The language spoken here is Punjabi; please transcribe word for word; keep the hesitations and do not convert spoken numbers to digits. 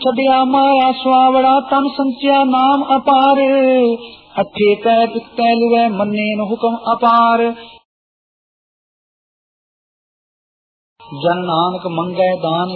ਛੱਡਿਆ ਮਾਇਆ ਸੁਆਵੜਾ ਤਨ ਸੰਚਿਆ ਨਾਮ ਅਪਾਰ। ਅੱਠੇ ਕਹਿ ਪਿੱਤੈ ਲੁਐ ਮੰਨੇ ਨ ਹੁਕਮ ਅਪਾਰ। ਜਨ ਨਾਨਕ ਮੰਗੈ ਦਾਨ